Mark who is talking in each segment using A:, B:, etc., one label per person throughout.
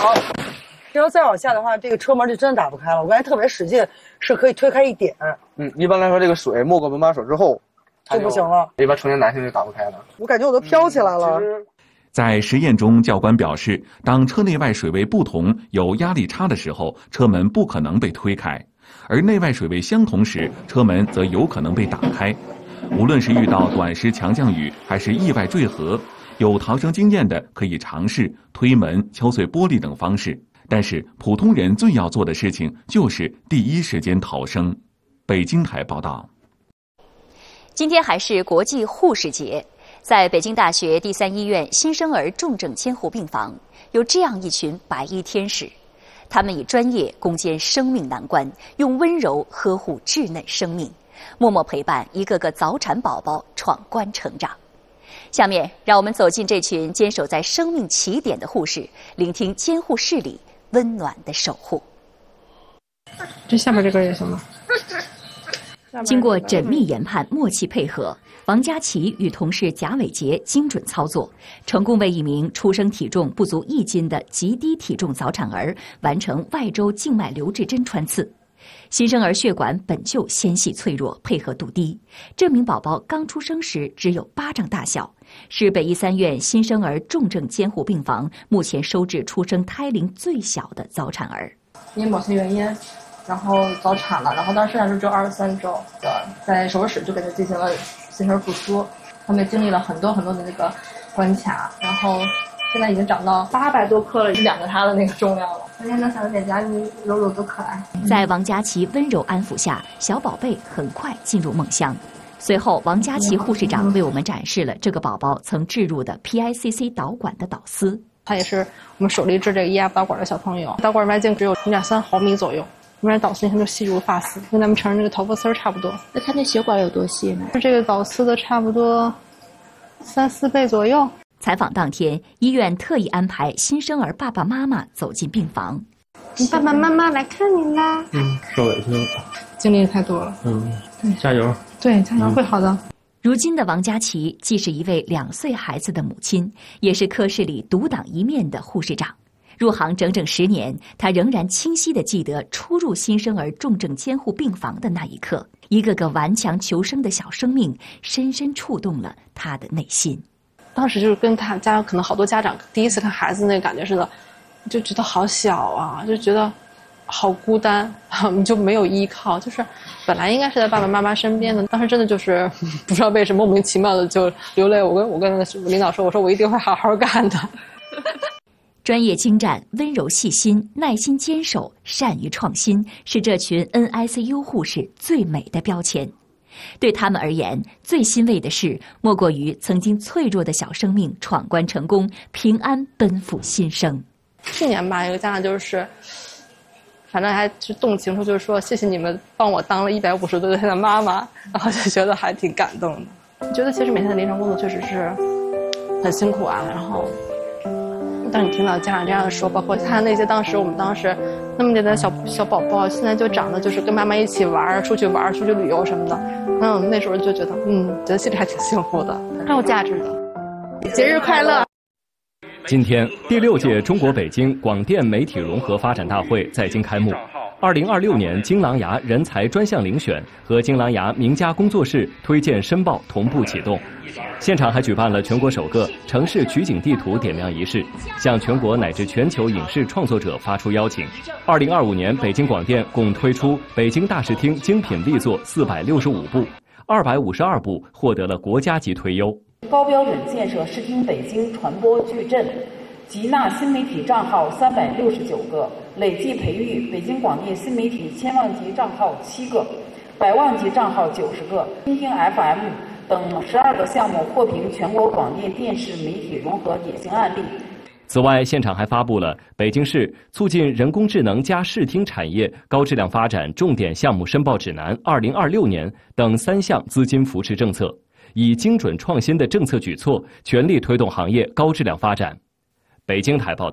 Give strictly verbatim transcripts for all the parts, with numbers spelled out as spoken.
A: 好，要再往下的话，这个车门就真的打不开了。我刚才特别使劲，是可以推开一点。
B: 嗯，一般来说，这个水没过门把手之后，
A: 就不行了。
B: 一般成年男性就打不开了。
A: 我感觉我都飘起来了。
B: 嗯、
C: 在实验中，教官表示，当车内外水位不同、有压力差的时候，车门不可能被推开；而内外水位相同时，车门则有可能被打开。无论是遇到短时强降雨，还是意外坠河，有逃生经验的可以尝试推门、敲碎玻璃等方式。但是普通人最要做的事情就是第一时间逃生。北京台报道。
D: 今天还是国际护士节，在北京大学第三医院新生儿重症监护病房，有这样一群白衣天使，他们以专业攻坚生命难关，用温柔呵护稚嫩生命，默默陪伴一个个早产宝宝闯关成长。下面让我们走进这群坚守在生命起点的护士，聆听监护室里温暖的守护。
E: 这下面这根也行吗？
D: 经过缜密研判、默契配合，王佳琪与同事贾伟杰精准操作，成功为一名出生体重不足一斤的极低体重早产儿完成外周静脉留置针穿刺。新生儿血管本就纤细脆弱，配合度低。这名宝宝刚出生时只有巴掌大小，是北医三院新生儿重症监护病房目前收治出生胎龄最小的早产儿。
E: 因某些原因，然后早产了，然后当时还是只有二十三周的，在手术室就给他进行了新生儿复苏。他们经历了很多很多的那个关卡，然后现在已经长到八百多克了，是两个他的那个重量了。而且那小脸颊你柔柔多可爱。
D: 在王佳琪温柔安抚下，小宝贝很快进入梦乡。随后，王佳琪护士长为我们展示了这个宝宝曾置入的 P I C C 导管的导丝。
E: 他也是我们手里置这个 E F 导管的小朋友，导管外径只有零点三毫米左右，我们导丝你看就细如发丝，跟咱们成人那个头发丝儿差不多。
F: 那他那血管有多细呢？
E: 这个导丝的差不多三四倍左右。
D: 采访当天，医院特意安排新生儿爸爸妈妈走进病房。
E: 你爸爸妈妈来看你啦。
G: 嗯，受委屈了，
E: 经历太多了。
G: 嗯，加油。
E: 对，加油，会好的。
D: 如今的王佳琪既是一位两岁孩子的母亲，也是科室里独当一面的护士长。入行整整十年，她仍然清晰地记得初入新生儿重症监护病房的那一刻，一个个顽强求生的小生命深深触动了她的内心。
E: 当时就是跟他家可能好多家长第一次看孩子那个感觉似的，就觉得好小啊，就觉得好孤单，就没有依靠，就是本来应该是在爸爸妈妈身边的，当时真的就是不知道为什么莫名其妙的就流泪。我跟我跟领导说，我说我一定会好好干的。
D: 专业精湛、温柔细心、耐心坚守、善于创新，是这群 N I C U 护士最美的标签。对他们而言，最欣慰的事莫过于曾经脆弱的小生命闯关成功，平安奔赴新生。
E: 去年吧，有个家长就是，反正还是动情说，就是说谢谢你们帮我当了一百五十多岁的妈妈，然后就觉得还挺感动的。觉得其实每天的临床工作确实是很辛苦啊，然后当你听到家长这样说，包括看那些当时我们当时那么点的小小宝宝，现在就长得就是跟妈妈一起玩，出去玩，出去旅游什么的，嗯，那时候就觉得，嗯，觉得心里还挺幸福的，很有价值的。节日快乐！
H: 今天，第六届中国北京广电媒体融合发展大会在京开幕。二零二六年金狼牙人才专项遴选和金狼牙名家工作室推荐申报同步启动，现场还举办了全国首个城市取景地图点亮仪式，向全国乃至全球影视创作者发出邀请。二零二五年，北京广电共推出北京大视厅精品力作四百六十五部，二百五十二部获得了国家级推优。
I: 高标准建设视听北京传播矩阵，集纳新媒体账号三百六十九个，累计培育北京广电新媒体千万级账号七个，百万级账号九十个，听听 F M 等十二个项目获评全国广电电视媒体融合典型案例。
H: 此外，现场还发布了北京市促进人工智能加视听产业高质量发展重点项目申报指南二零二六年等三项资金扶持政策，以精准创新的政策举措，全力推动行业高质量发展。北京台报道。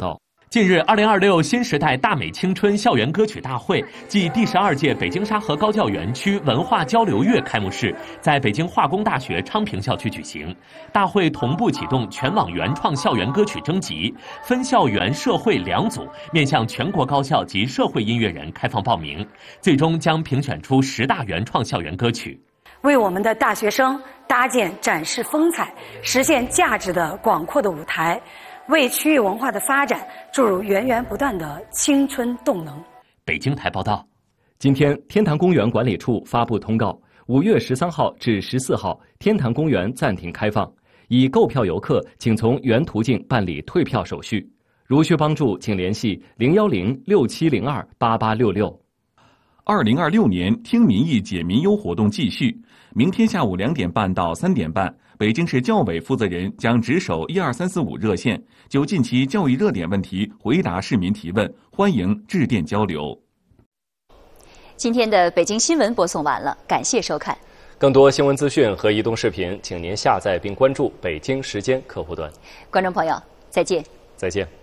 J: 近日，二零二六新时代大美青春校园歌曲大会暨第十二届北京沙河高教园区文化交流月开幕式在北京化工大学昌平校区举行。大会同步启动全网原创校园歌曲征集，分校园、社会两组，面向全国高校及社会音乐人开放报名，最终将评选出十大原创校园歌曲，
K: 为我们的大学生搭建展示风采、实现价值的广阔的舞台，为区域文化的发展注入源源不断的青春动能。
J: 北京台报道，
H: 今天天坛公园管理处发布通告，五月十三号至十四号，天坛公园暂停开放，已购票游客请从原途径办理退票手续。如需帮助，请联系零幺零六七零二八八六六。
C: 二零二六年听民意解民忧活动继续，明天下午两点半到三点半，北京市教委负责人将值守一二三四五热线，就近期教育热点问题回答市民提问，欢迎致电交流。
D: 今天的北京新闻播送完了，感谢收看。
H: 更多新闻资讯和移动视频，请您下载并关注北京时间客户端。
D: 观众朋友，再见。
H: 再见。